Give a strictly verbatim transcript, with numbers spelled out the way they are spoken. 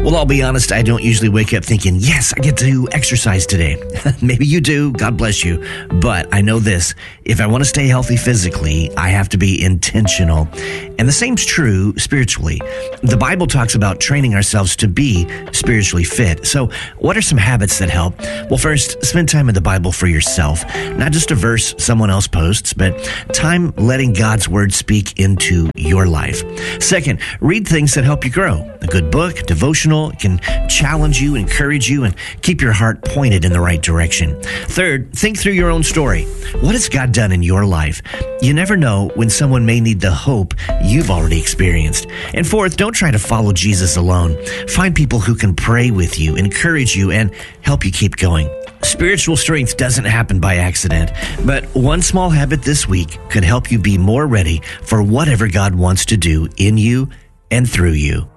Well, I'll be honest, I don't usually wake up thinking, yes, I get to exercise today. Maybe you do, God bless you. But I know this, if I want to stay healthy physically, I have to be intentional. And the same's true spiritually. The Bible talks about training ourselves to be spiritually fit. So what are some habits that help? Well, first, spend time in the Bible for yourself. Not just a verse someone else posts, but time letting God's word speak into your life. Second, read things that help you grow. A good book, devotional, can challenge you, encourage you, and keep your heart pointed in the right direction. Third, think through your own story. What has God done in your life? You never know when someone may need the hope you've already experienced. And fourth, don't try to follow Jesus alone. Find people who can pray with you, encourage you, and help you keep going. Spiritual strength doesn't happen by accident, but one small habit this week could help you be more ready for whatever God wants to do in you and through you.